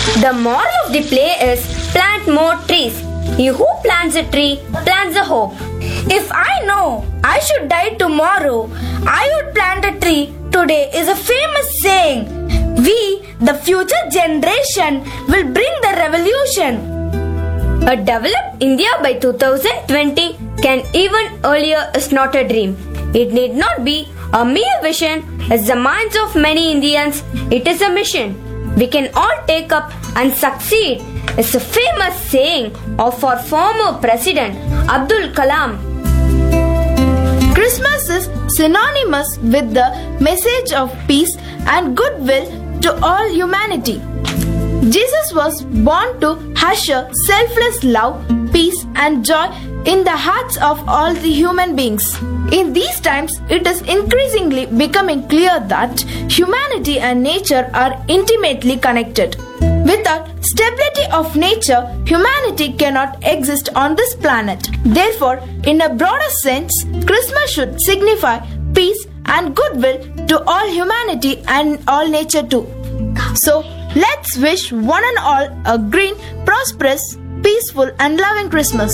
The moral of the play is plant more trees. He who plants a tree plants a hope. If I know I should die tomorrow, I would plant a tree today is a famous saying. We, the future generation, will bring the revolution. A developed India by 2020 can even earlier is not a dream. It need not be a mere vision. As the minds of many Indians, it is a mission. We can all take up and succeed. It's a famous saying of our former president, Abdul Kalam. Christmas is synonymous with the message of peace and goodwill to all humanity. Jesus was born to usher selfless love, peace and joy in the hearts of all the human beings. In these times, it is increasingly becoming clear that humanity and nature are intimately connected. Without stability of nature, humanity cannot exist on this planet. Therefore, in a broader sense, Christmas should signify peace and goodwill to all humanity and all nature too. So, let's wish one and all a green, prosperous, peaceful and loving Christmas.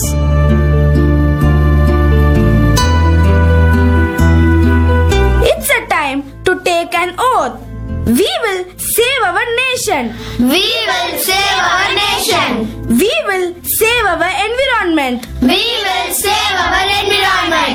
It's a time to take an oath. We will save our nation. We will save our nation. We will save our environment. We will save our environment.